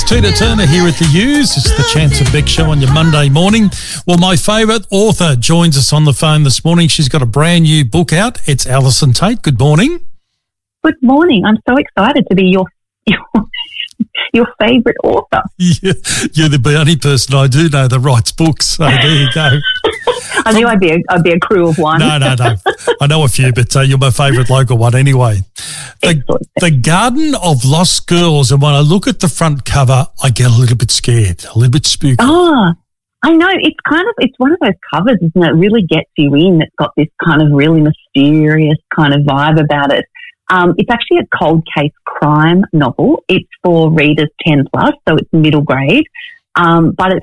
Tina Turner here at the U's. It's the Chance of Beck show on your Monday morning. Well, my favourite author joins us on the phone this morning. She's got a brand new book out. It's Alison Tate. Good morning. Good morning. I'm so excited to be your favourite author. Yeah, you're the only person I do know that writes books, so there you go. I knew I'd be a crew of one. No. I know a few, but you're my favourite local one anyway. The Garden of Lost Girls, and when I look at the front cover, I get a little bit scared, a little bit spooky. Oh, I know. It's one of those covers, isn't it? It really gets you in. It's got this kind of really mysterious kind of vibe about it. It's actually a cold case crime novel. It's for readers 10 plus, so it's middle grade. But it